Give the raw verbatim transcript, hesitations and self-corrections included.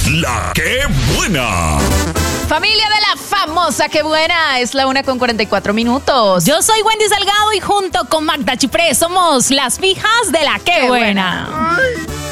La Qué Buena. Familia de la famosa Qué Buena, es la una con cuarenta y cuatro minutos. Yo soy Wendy Salgado y junto con Magda Chipré somos las fijas de la Qué, Qué Buena. buena.